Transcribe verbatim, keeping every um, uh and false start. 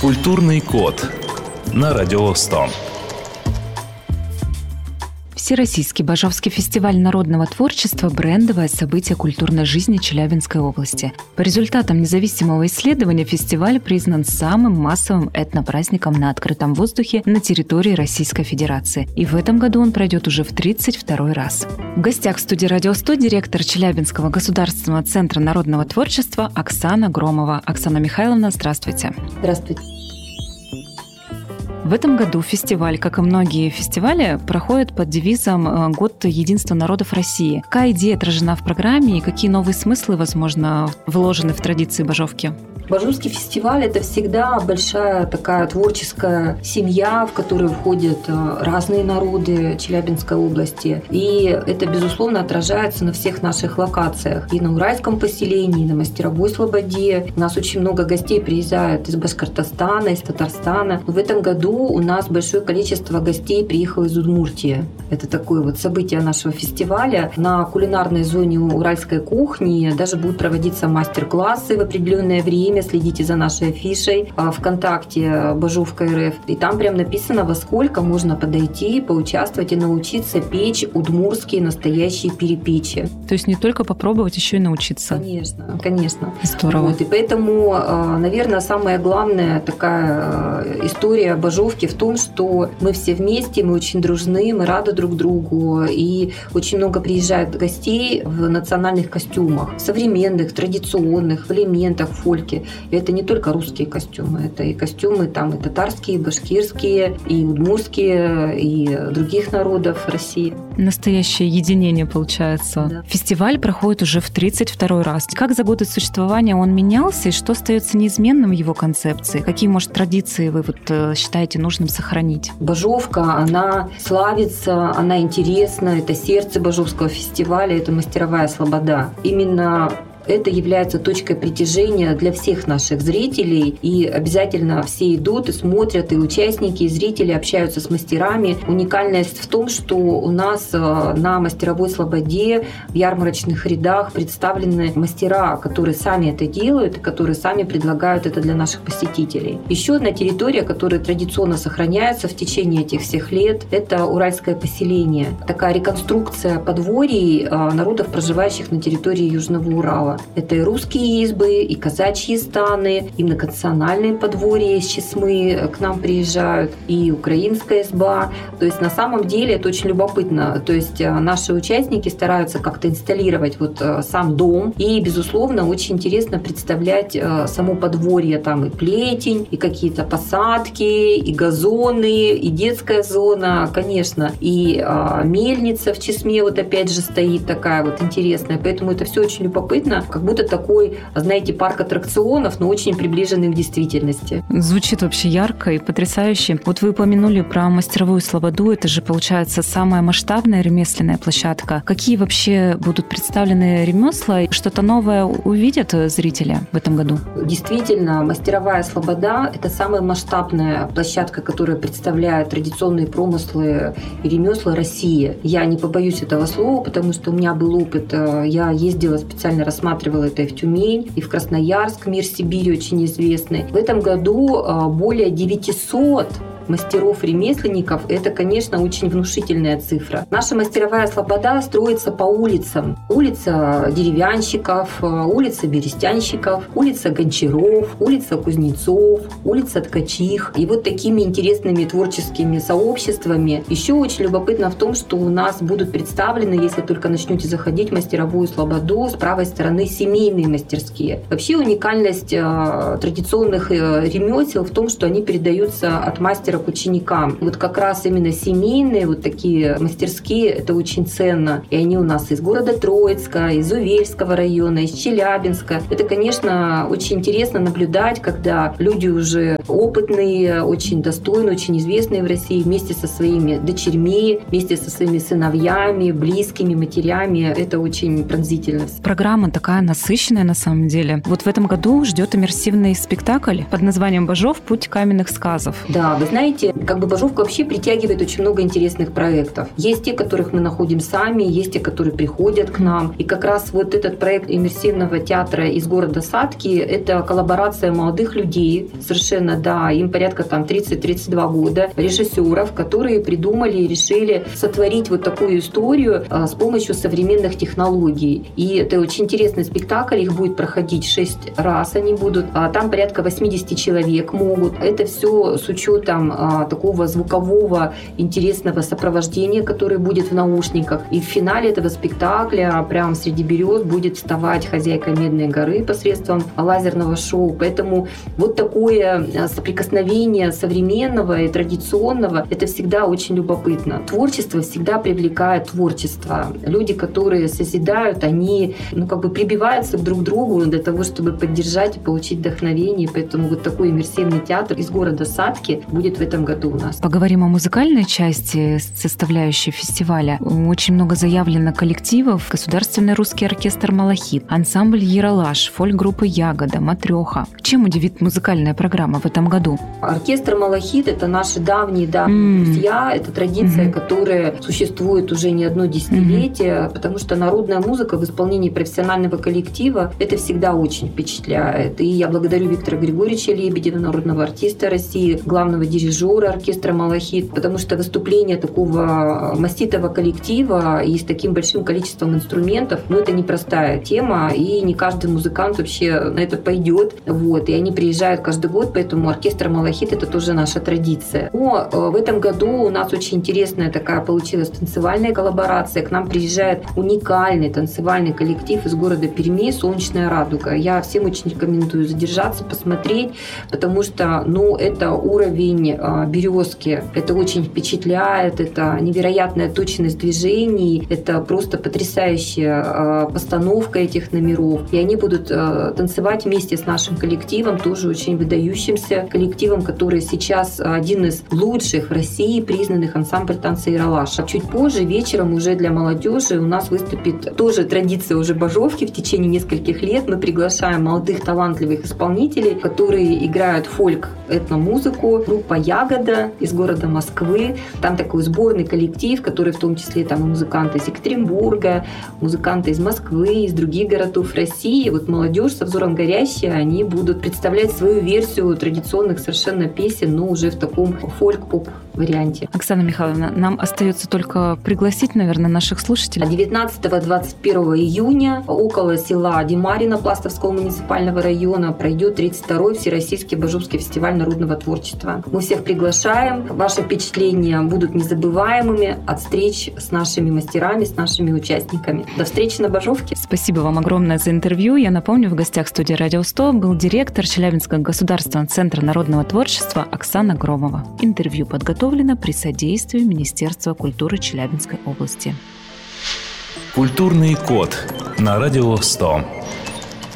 Культурный код на Радио сто. Всероссийский Бажовский фестиваль народного творчества – брендовое событие культурной жизни Челябинской области. По результатам независимого исследования фестиваль признан самым массовым этнопраздником на открытом воздухе на территории Российской Федерации. И в этом году он пройдет уже в тридцать второй раз. В гостях в студии Радио сто директор Челябинского государственного центра народного творчества Оксана Громова. Оксана Михайловна, здравствуйте. Здравствуйте. В этом году фестиваль, как и многие фестивали, проходит под девизом «Год единства народов России». Какая идея отражена в программе и какие новые смыслы, возможно, вложены в традиции бажовки? Бажовский фестиваль – это всегда большая такая творческая семья, в которую входят разные народы Челябинской области. И это, безусловно, отражается на всех наших локациях. И на Уральском поселении, и на Мастеровой Слободе. У нас очень много гостей приезжают из Башкортостана, из Татарстана. В этом году у нас большое количество гостей приехало из Удмуртии. Это такое вот событие нашего фестиваля. На кулинарной зоне уральской кухни даже будут проводиться мастер-классы в определенное время. Следите за нашей афишей ВКонтакте Бажовка РФ. И там прям написано, во сколько можно подойти, поучаствовать и научиться печь удмуртские настоящие перепечи. То есть не только попробовать, еще и научиться. Конечно, конечно. Здорово. Вот, и поэтому, наверное, самая главная такая история Бажовки в том, что мы все вместе, мы очень дружны, мы рады друг другу. И очень много приезжает гостей в национальных костюмах, современных, традиционных, в элементах фольки. И это не только русские костюмы, это и костюмы там и татарские, и башкирские, и удмуртские, и других народов России. Настоящее единение получается. Да. Фестиваль проходит уже в тридцать второй раз. Как за годы существования он менялся и что остается неизменным в его концепции? Какие, может, традиции вы вот считаете нужным сохранить? Бажовка, она славится, она интересна, это сердце Бажовского фестиваля, это Мастеровая Слобода. Именно это является точкой притяжения для всех наших зрителей. И обязательно все идут и смотрят, и участники, и зрители общаются с мастерами. Уникальность в том, что у нас на Мастеровой Слободе в ярмарочных рядах представлены мастера, которые сами это делают, которые сами предлагают это для наших посетителей. Еще одна территория, которая традиционно сохраняется в течение этих всех лет, это Уральское поселение. Такая реконструкция подворий народов, проживающих на территории Южного Урала. Это и русские избы, и казачьи станы, и многонациональные подворья из Чесмы к нам приезжают, и украинская изба. То есть на самом деле это очень любопытно. То есть наши участники стараются как-то инсталлировать вот сам дом. И, безусловно, очень интересно представлять само подворье. Там и плетень, и какие-то посадки, и газоны, и детская зона, конечно. И мельница в Чесме вот опять же стоит такая вот интересная. Поэтому это все очень любопытно. Как будто такой, знаете, парк аттракционов, но очень приближенный к действительности. Звучит вообще ярко и потрясающе. Вот вы упомянули про Мастеровую Слободу. Это же, получается, самая масштабная ремесленная площадка. Какие вообще будут представлены ремесла? Что-то новое увидят зрители в этом году? Действительно, Мастеровая Слобода – это самая масштабная площадка, которая представляет традиционные промыслы и ремесла России. Я не побоюсь этого слова, потому что у меня был опыт. Я ездила специально рассматривать рассматривала это и в Тюмень, и в Красноярск, мир Сибири очень известный. В этом году более девятисот мастеров-ремесленников – это, конечно, очень внушительная цифра. Наша Мастеровая Слобода строится по улицам. Улица деревянщиков, улица берестянщиков, улица гончаров, улица кузнецов, улица ткачих. И вот такими интересными творческими сообществами. Еще очень любопытно в том, что у нас будут представлены, если только начнете заходить в Мастеровую Слободу, с правой стороны семейные мастерские. Вообще уникальность э, традиционных э, ремесел в том, что они передаются от мастера к ученикам. Вот как раз именно семейные вот такие мастерские, это очень ценно. И они у нас из города Троицка, из Увельского района, из Челябинска. Это, конечно, очень интересно наблюдать, когда люди уже опытные, очень достойные, очень известные в России, вместе со своими дочерьми, вместе со своими сыновьями, близкими, матерями. Это очень пронзительно. Программа такая насыщенная на самом деле. Вот в этом году ждет иммерсивный спектакль под названием «Бажов. Путь каменных сказов». Да, вы знаете, как бы Бажовка вообще притягивает очень много интересных проектов. Есть те, которых мы находим сами, есть те, которые приходят к нам. И как раз вот этот проект иммерсивного театра из города Сатки – это коллаборация молодых людей, совершенно да, им порядка там тридцать-тридцать два года, режиссеров, которые придумали и решили сотворить вот такую историю а, с помощью современных технологий. И это очень интересный спектакль, их будет проходить шесть раз, они будут, а, там порядка восемьдесят человек могут. Это все с учетом а, такого звукового интересного сопровождения, которое будет в наушниках. И в финале этого спектакля прямо среди берез будет вставать хозяйка Медной горы посредством лазерного шоу. Поэтому вот такое соприкосновение современного и традиционного, это всегда очень любопытно. Творчество всегда привлекает творчество. Люди, которые созидают, они ну, как бы прибиваются друг к другу для того, чтобы поддержать и получить вдохновение. Поэтому вот такой иммерсивный театр из города Сатки будет в этом году у нас. Поговорим о музыкальной части, составляющей фестиваля. Очень много заявлено коллективов. Государственный русский оркестр «Малахит», ансамбль «Ералаш», фольк-группа «Ягода», «Матрёха». Чем удивит музыкальная программа в этом году? Оркестр «Малахит» — это наши давние, давние mm. друзья. Это традиция, mm-hmm. которая существует уже не одно десятилетие, mm-hmm. потому что народная музыка в исполнении профессионального коллектива — это всегда очень впечатляет. И я благодарю Виктора Григорьевича Лебедева, народного артиста России, главного дирижера оркестра «Малахит», потому что выступление такого маститого коллектива и с таким большим количеством инструментов, ну, это непростая тема, и не каждый музыкант вообще на это пойдет. Вот. И они приезжают каждый год, поэтому оркестр «Малахит» — это тоже наша традиция. Но в этом году у нас очень интересная такая получилась танцевальная коллаборация. К нам приезжает уникальный танцевальный коллектив из города Перми «Солнечная радуга». Я всем очень рекомендую задержаться, посмотреть, потому что, ну, это уровень э, березки. Это очень впечатляет, это невероятная точность движений, это просто потрясающая э, постановка этих номеров. И они будут э, танцевать вместе с нашим коллективом, тоже очень выдающимся коллективом, который сейчас один из лучших в России признанных ансамбль танца «Ералаш». А чуть позже, вечером уже для молодежи у нас выступит тоже традиция уже бажовки в течение нескольких лет. Мы приглашаем молодых талантливых исполнителей, которые играют фольк, этномузыку. Группа «Ягода» из города Москвы. Там такой сборный коллектив, который в том числе там музыканты из Екатеринбурга, музыканты из Москвы, из других городов России. Вот молодежь со взором горящая, они будут представлять свою версию традиционных совершенно песен, но уже в таком фольк-поп варианте. Оксана Михайловна, нам остается только пригласить, наверное, наших слушателей. девятнадцатого-двадцать первого июня около села Димарина Пластовского муниципального района пройдет тридцать второй Всероссийский бажовский фестиваль народного творчества. Мы всех приглашаем. Ваши впечатления будут незабываемыми от встреч с нашими мастерами, с нашими участниками. До встречи на Бажовке. Спасибо вам огромное за интервью. Я напомню, в гостях студии «Радио сто» был директор Челябинского государственного центра народного творчества Оксана Громова. Интервью подготовлено при содействии Министерства культуры Челябинской области. Культурный код на Радио сто.